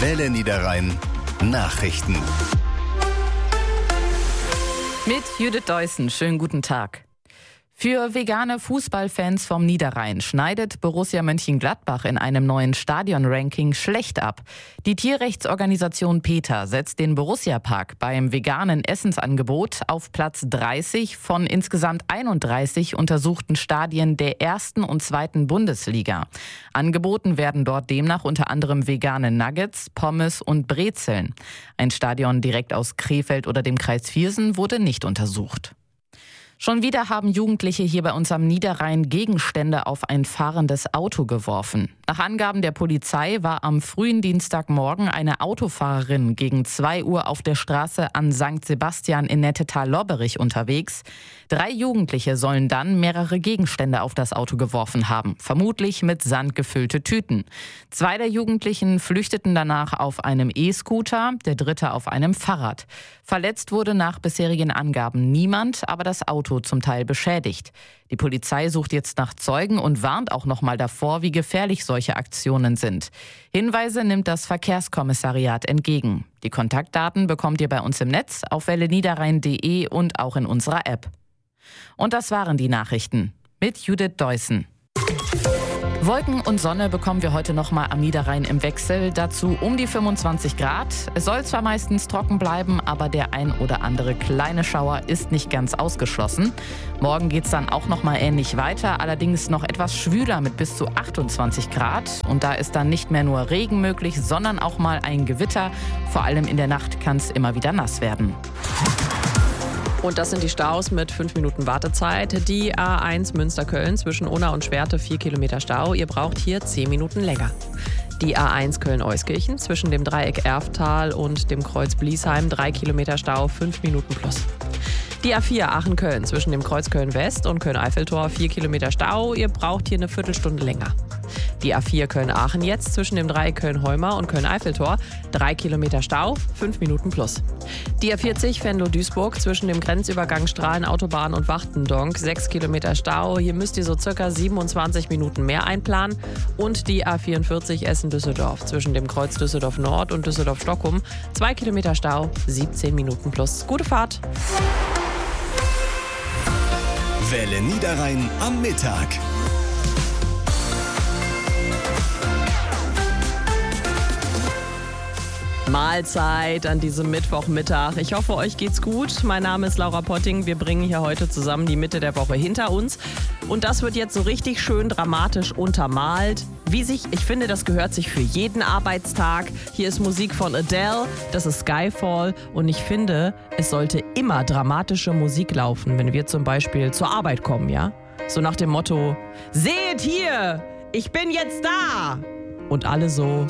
Welle Niederrhein Nachrichten. Mit Judith Deussen, schönen guten Tag. Für vegane Fußballfans vom Niederrhein schneidet Borussia Mönchengladbach in einem neuen Stadion-Ranking schlecht ab. Die Tierrechtsorganisation PETA setzt den Borussia-Park beim veganen Essensangebot auf Platz 30 von insgesamt 31 untersuchten Stadien der 1. und 2. Bundesliga. Angeboten werden dort demnach unter anderem vegane Nuggets, Pommes und Brezeln. Ein Stadion direkt aus Krefeld oder dem Kreis Viersen wurde nicht untersucht. Schon wieder haben Jugendliche hier bei uns am Niederrhein Gegenstände auf ein fahrendes Auto geworfen. Nach Angaben der Polizei war am frühen Dienstagmorgen eine Autofahrerin gegen 2 Uhr auf der Straße an St. Sebastian in Nettetal-Lobberich unterwegs. 3 Jugendliche sollen dann mehrere Gegenstände auf das Auto geworfen haben, vermutlich mit Sand gefüllte Tüten. 2 der Jugendlichen flüchteten danach auf einem E-Scooter, der 3. auf einem Fahrrad. Verletzt wurde nach bisherigen Angaben niemand, aber das Auto zum Teil beschädigt. Die Polizei sucht jetzt nach Zeugen und warnt auch noch mal davor, wie gefährlich solche Aktionen sind. Hinweise nimmt das Verkehrskommissariat entgegen. Die Kontaktdaten bekommt ihr bei uns im Netz auf welleniederrhein.de und auch in unserer App. Und das waren die Nachrichten mit Judith Deussen. Wolken und Sonne bekommen wir heute noch mal am Niederrhein im Wechsel. Dazu um die 25 Grad. Es soll zwar meistens trocken bleiben, aber der ein oder andere kleine Schauer ist nicht ganz ausgeschlossen. Morgen geht es dann auch noch mal ähnlich weiter, allerdings noch etwas schwüler mit bis zu 28 Grad. Und da ist dann nicht mehr nur Regen möglich, sondern auch mal ein Gewitter. Vor allem in der Nacht kann es immer wieder nass werden. Und das sind die Staus mit 5 Minuten Wartezeit. Die A1 Münster-Köln zwischen Unna und Schwerte 4 Kilometer Stau. Ihr braucht hier 10 Minuten länger. Die A1 Köln-Euskirchen zwischen dem Dreieck Erftal und dem Kreuz Bliesheim 3 Kilometer Stau, 5 Minuten plus. Die A4 Aachen-Köln zwischen dem Kreuz Köln-West und Köln-Eiffeltor 4 Kilometer Stau. Ihr braucht hier eine Viertelstunde länger. Die A4 Köln-Aachen jetzt zwischen dem Dreieck Köln-Heumar und Köln-Eiffeltor 3 Kilometer Stau, 5 Minuten plus. Die A40 Venlo-Duisburg zwischen dem Grenzübergang Strahlenautobahn und Wachtendonk 6 Kilometer Stau. Hier müsst ihr so circa 27 Minuten mehr einplanen. Und die A44 Essen-Düsseldorf zwischen dem Kreuz Düsseldorf-Nord und Düsseldorf-Stockholm 2 Kilometer Stau, 17 Minuten plus. Gute Fahrt! Welle Niederrhein am Mittag. Mahlzeit an diesem Mittwochmittag. Ich hoffe, euch geht's gut. Mein Name ist Laura Potting. Wir bringen hier heute zusammen die Mitte der Woche hinter uns. Und das wird jetzt so richtig schön dramatisch untermalt. Ich finde, das gehört sich für jeden Arbeitstag. Hier ist Musik von Adele, das ist Skyfall. Und ich finde, es sollte immer dramatische Musik laufen, wenn wir zum Beispiel zur Arbeit kommen, ja? So nach dem Motto, seht hier, ich bin jetzt da. Und alle so...